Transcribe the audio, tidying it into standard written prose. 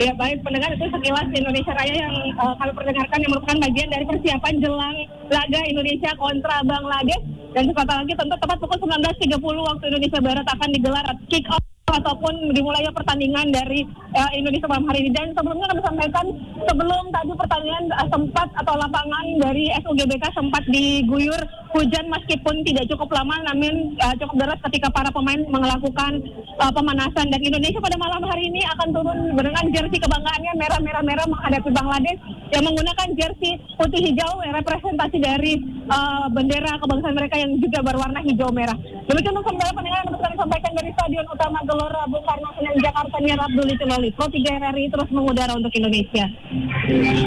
Ya baik pendengar, itu sekilas Indonesia Raya yang kami perdengarkan yang merupakan bagian dari persiapan jelang laga Indonesia kontra Bangladesh. Dan sebentar lagi tentu tepat pukul 19.30 waktu Indonesia Barat akan digelar kick off ataupun dimulainya pertandingan dari Indonesia malam hari ini. Dan sebelumnya kami sampaikan sebelum tadi pertandingan sempat atau lapangan dari SUGBK sempat diguyur hujan meskipun tidak cukup lama, namun cukup deras ketika para pemain melakukan pemanasan. Dan Indonesia pada malam hari ini akan turun dengan jersey kebanggaannya merah-merah menghadapi Bangladesh yang menggunakan jersey putih hijau representasi dari bendera kebangsaan mereka yang juga berwarna hijau merah. Demikian untuk saudara pendengar yang dapat kami sampaikan dari Stadion Utama Gelora Bung Karno Senen Jakarta, Abdul Jalil, Pro 3 RRI terus mengudara untuk Indonesia.